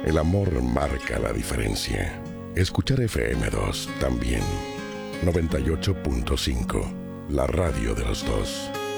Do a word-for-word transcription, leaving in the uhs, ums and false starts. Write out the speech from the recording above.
El amor marca la diferencia. Escuchar F M dos también. noventa y ocho punto cinco, la radio de los dos.